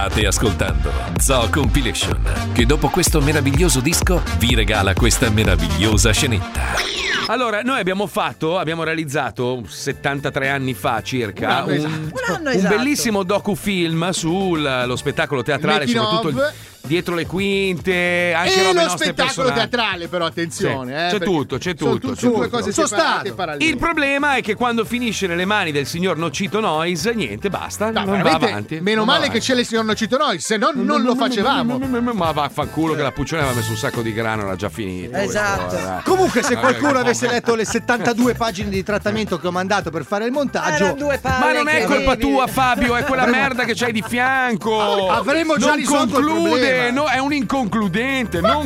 State ascoltando Zoo Compilation, che dopo questo meraviglioso disco vi regala questa meravigliosa scenetta. Allora, noi abbiamo realizzato 73 anni fa circa un bellissimo docufilm sullo spettacolo teatrale, soprattutto dietro le quinte, anche e robe lo nostre spettacolo personali. teatrale, però attenzione, C'è tutto. Sono due cose separate e parallele. Il problema è che quando finisce nelle mani del signor Nocito Nois, niente, basta, non va avanti. Meno male che c'è il signor Nocito Nois, se no non lo facevamo. Ma vaffanculo che la Puccione aveva messo un sacco di grano, era già finito. Esatto. Comunque, se qualcuno avesse letto le 72 pagine di trattamento che ho mandato per fare il montaggio, ma non è colpa tua, Fabio, è quella merda che c'hai di fianco. Avremmo già risolto il problema. No, è un inconcludente, non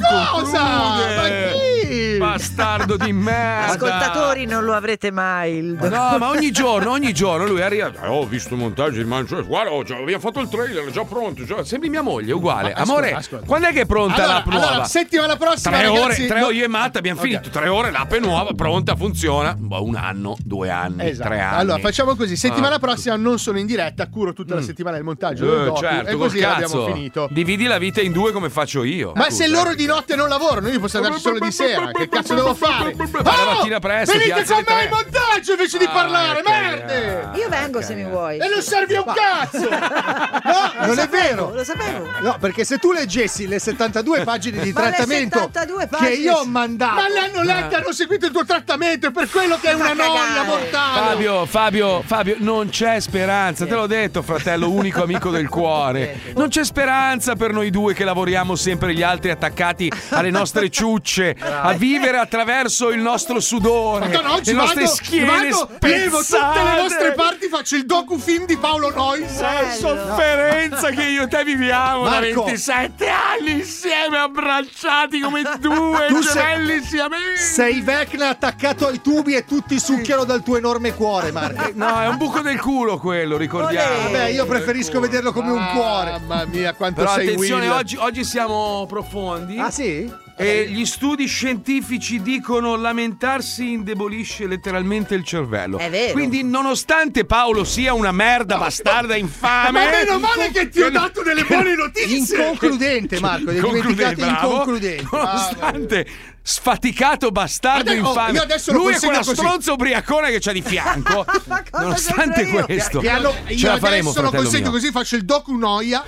conclude. Bastardo di merda. Ascoltatori, non lo avrete mai. No, ma ogni giorno lui arriva. Ho visto il montaggio di Mancio. Guarda, abbiamo fatto il trailer, è già pronto. Sembri mia moglie, uguale. Amore, quando è che è pronta l'app nuova? Allora, settimana prossima, 3 ragazzi, ore, io e Matt abbiamo finito. 3 ore, l'app è nuova, pronta, funziona. 1 anno, 2 anni, 3 anni. Allora, facciamo così. Settimana prossima non sono in diretta, curo tutta la settimana il montaggio. Certo, e così cazzo, abbiamo finito. Dividi la vita in 2 come faccio io. Ma se loro di notte non lavorano, io posso andarci solo di sera. Che cazzo devo fare? La mattina presto. Venite con me al montaggio invece di parlare, merde! Io vengo se mi vuoi. E non servi un cazzo! No, non è vero. Lo sapevo. No, perché se tu leggessi le 72 pagine di trattamento 72 che io ho mandato. Ma l'hanno letta, hanno seguito il tuo trattamento, è per quello che è una noia mortale. Fabio, non c'è speranza, te l'ho detto, fratello, unico amico del cuore. Non c'è speranza per noi due che lavoriamo sempre gli altri attaccati alle nostre ciucce, a vivere attraverso il nostro sudore, le nostre schiene levo tutte le nostre spezzate. parti, faccio il docufilm di Paolo Nois. La sofferenza che io e te viviamo da Marco, 27 anni insieme, abbracciati come due gemelli siamesi. Sei Vecna attaccato ai tubi e tutti succhiano dal tuo enorme cuore, Marco. No, è un buco del culo quello, ricordiamo. Vabbè, io preferisco vederlo come un cuore. Mamma mia, quanto Però sei attenzione, Will. oggi siamo profondi. Ah, sì? E gli studi scientifici dicono lamentarsi indebolisce letteralmente il cervello. È vero. Quindi, nonostante Paolo sia una merda bastarda infame, Ma meno male che ti ho dato delle buone notizie. Inconcludente, Marco, hai dimenticato inconcludente. Nonostante sfaticato bastardo infame, io adesso lo lui è consegno quella così. stronza ubriacone che c'ha di fianco. Nonostante questo, Io ce la faremo, adesso lo fratello consegno mio. così, faccio il docu noia.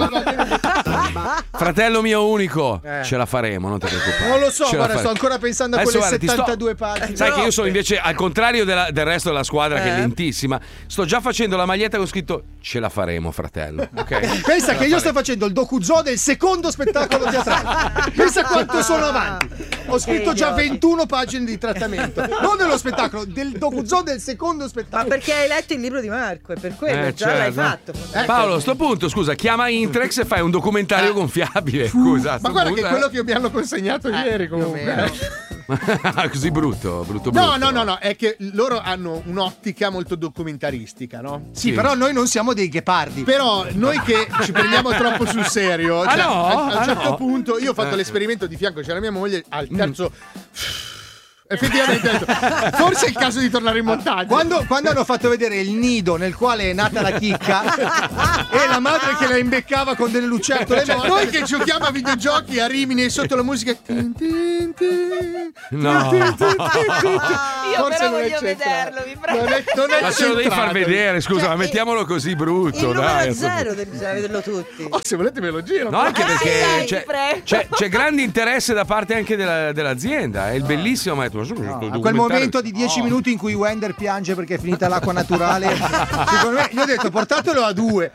Fratello mio unico, ce la faremo, non ti preoccupare. Non lo so, Ce la guarda, sto faremo. ancora pensando a Adesso, quelle guarda, ti 72 pagine. Sai che io sono invece al contrario del resto della squadra che è lentissima. Sto già facendo la maglietta con scritto ce la faremo, fratello. Ok? Pensa che io sto facendo il docuzoo del secondo spettacolo teatrale. Pensa quanto sono avanti. Ho scritto già 21 pagine di trattamento. Non dello spettacolo, del docuzoo del secondo Ma spettacolo. perché hai letto il libro di Marco? È per quello, già l'hai fatto. Paolo, a sto punto, scusa, chiama Intrex e fai un documentario gonfiabile. Scusa, a sto Ma guarda punto, che è quello che mi hanno consegnato ieri comunque. così brutto. No, è che loro hanno un'ottica molto documentaristica, no? Sì, però noi non siamo dei ghepardi. Però noi che ci prendiamo troppo sul serio, cioè, no? a un certo No? punto io ho fatto l'esperimento di fianco, c'era mia moglie, al terzo effettivamente ho detto, forse è il caso di tornare in montaggio. Quando hanno fatto vedere il nido nel quale è nata la chicca e la madre che la imbeccava con delle lucertole, Cioè, noi che giochiamo a videogiochi a Rimini e sotto la musica tin, tin, tin, No. Io forse però non è voglio centrato. vederlo, vi prego. Non è Ma ce lo devi far centrato. vedere, scusa, ma mettiamolo così brutto, Il dai. numero 0 bisogna vederlo tutti. Oh, se volete me lo giro. No, anche perché sempre. c'è grande interesse da parte anche dell'azienda. È il bellissimo metodo. a quel momento di 10 minuti in cui Wender piange perché è finita l'acqua naturale, secondo me, io ho detto portatelo a 2.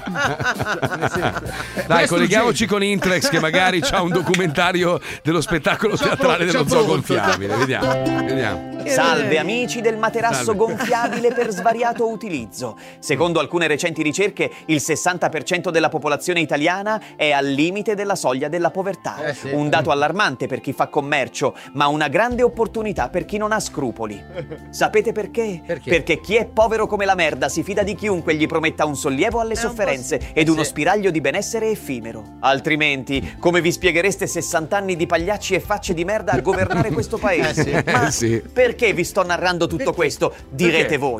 Dai, colleghiamoci con Intrex che magari c'ha un documentario dello spettacolo teatrale dello zoo gonfiabile. Vediamo. Salve amici del materasso Salve. gonfiabile per svariato utilizzo. Secondo alcune recenti ricerche, il 60% della popolazione italiana è al limite della soglia della povertà. Un dato allarmante per chi fa commercio, ma una grande opportunità per chi non ha scrupoli. Sapete perché? Perché chi è povero come la merda si fida di chiunque gli prometta un sollievo alle sofferenze ed uno spiraglio di benessere effimero. Altrimenti, come vi spieghereste 60 anni di pagliacci e facce di merda a governare questo paese? Ma perché vi sto narrando tutto questo? Direte voi.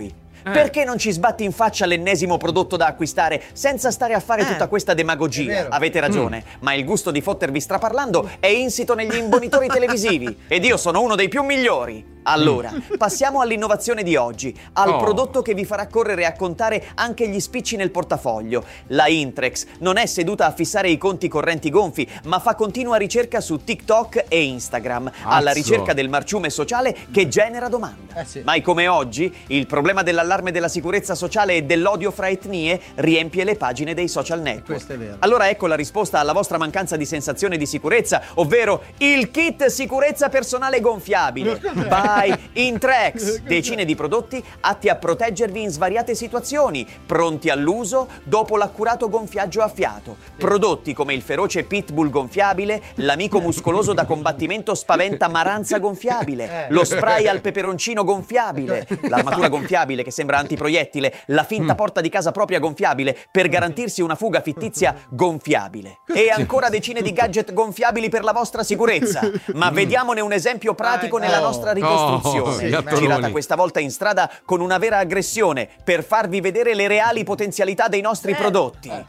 Perché non ci sbatti in faccia l'ennesimo prodotto da acquistare senza stare a fare tutta questa demagogia? Avete ragione, ma il gusto di fottervi straparlando è insito negli imbonitori televisivi ed io sono uno dei più migliori. Allora, passiamo all'innovazione di oggi, al prodotto che vi farà correre a contare anche gli spicci nel portafoglio. La Intrex non è seduta a fissare i conti correnti gonfi, ma fa continua ricerca su TikTok e Instagram, alla ricerca del marciume sociale che genera domanda. Mai come oggi, il problema dell'allarme della sicurezza sociale e dell'odio fra etnie riempie le pagine dei social network. Questo è vero. Allora ecco la risposta alla vostra mancanza di sensazione di sicurezza, ovvero il kit sicurezza personale gonfiabile. By Intrex, decine di prodotti atti a proteggervi in svariate situazioni, pronti all'uso dopo l'accurato gonfiaggio a fiato. Prodotti come il feroce pitbull gonfiabile, l'amico muscoloso da combattimento spaventa maranza gonfiabile, lo spray al peperoncino gonfiabile, l'armatura gonfiabile che sembra antiproiettile, la finta porta di casa propria gonfiabile per garantirsi una fuga fittizia gonfiabile. E ancora decine di gadget gonfiabili per la vostra sicurezza. Ma vediamone un esempio pratico nella nostra ricostruzione. Girata questa volta in strada con una vera aggressione per farvi vedere le reali potenzialità dei nostri prodotti. Ok,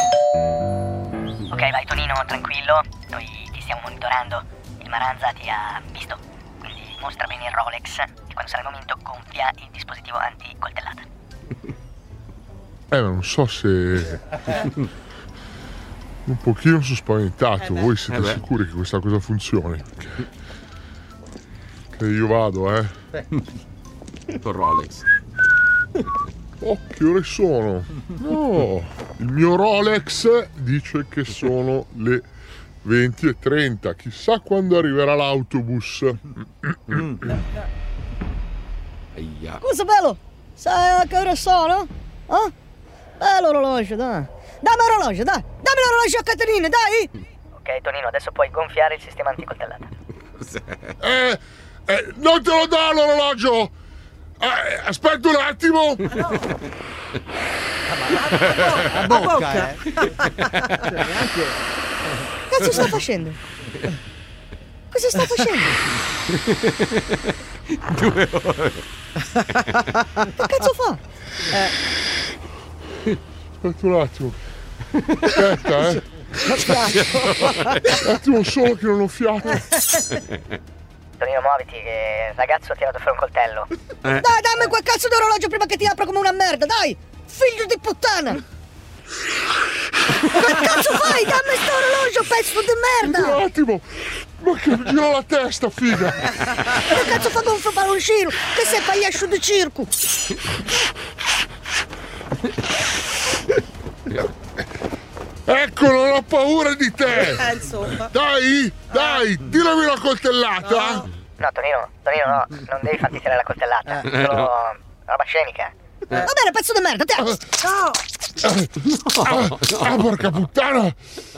vai Tonino, tranquillo, noi ti stiamo monitorando. Il Maranza ti ha visto, quindi mostra bene il Rolex e quando sarà il momento gonfia il dispositivo anti-coltellata. Non so se... Un pochino sono spaventato. Voi siete sicuri che questa cosa funzioni? Che io vado, Con Rolex. Oh, che ore sono? No, il mio Rolex dice che sono le 20:30. Chissà quando arriverà l'autobus. Cosa bello? Sai a che ore sono? Bello orologio, dai. Dammi l'orologio, dai. Dammi l'orologio a Caterina, dai. Ok Tonino, adesso puoi gonfiare il sistema anticoltellata. Non te lo do l'orologio! Aspetta un attimo! A bocca, Cazzo sta facendo? Cosa sta facendo? 2 ore. Che cazzo fa? Aspetta un attimo. Aspetta, Un attimo solo che non ho fiato. Tonino, muoviti, che il ragazzo ha tirato fuori un coltello. Dai, dammi quel cazzo di orologio prima che ti apro come una merda, dai! Figlio di puttana! Che cazzo fai? Dammi sto orologio, pezzo di merda! Un attimo! Ma che mi gira la testa, figa! Che cazzo fa gonfio palloncino? Che sei pagliaccio di circo? Ecco, non ho paura di te! Insomma. Dai, tirami la coltellata! No, Tonino, no, non devi farti tirare la coltellata. Solo roba scenica. Va bene, pezzo di merda, te! No! Porca puttana!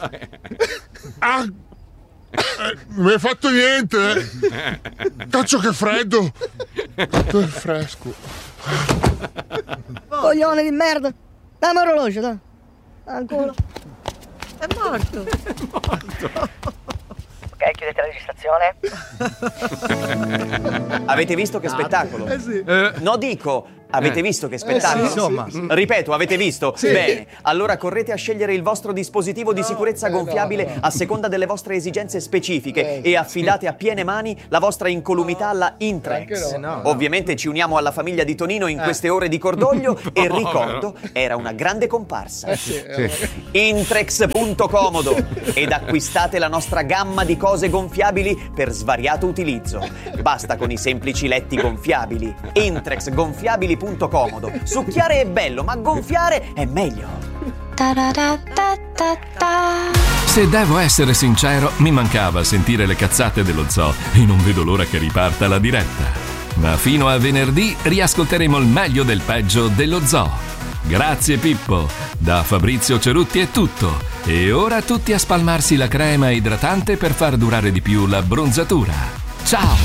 Non mi hai fatto niente! Cazzo che freddo! È fresco. Coglione di merda! Dammi l'orologio, dai! Ancora. È morto. Ok, chiudete la registrazione. Avete visto che spettacolo? No, dico, avete visto che spettacolo? insomma. Ripeto, avete visto? Bene, allora correte a scegliere il vostro dispositivo di sicurezza gonfiabile a seconda delle vostre esigenze specifiche e affidate a piene mani la vostra incolumità alla Intrex. Ovviamente ci uniamo alla famiglia di Tonino in queste ore di cordoglio e ricordo, era una grande comparsa. Intrex.comodo ed acquistate la nostra gamma di cose gonfiabili per svariato utilizzo. Basta con i semplici letti gonfiabili. Intrexgonfiabili.comodo. Succhiare è bello, ma gonfiare è meglio. Se devo essere sincero, mi mancava sentire le cazzate dello zoo e non vedo l'ora che riparta la diretta. Ma fino a venerdì riascolteremo il meglio del peggio dello zoo. Grazie Pippo, da Fabrizio Cerutti è tutto. E ora tutti a spalmarsi la crema idratante per far durare di più la bronzatura. Ciao!